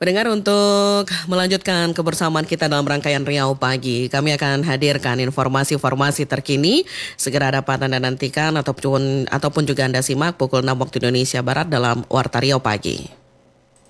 Pendengar, untuk melanjutkan kebersamaan kita dalam rangkaian Riau Pagi, kami akan hadirkan informasi-informasi terkini. Segera dapat Anda nantikan ataupun juga Anda simak pukul 6 waktu Indonesia Barat dalam Warta Riau Pagi.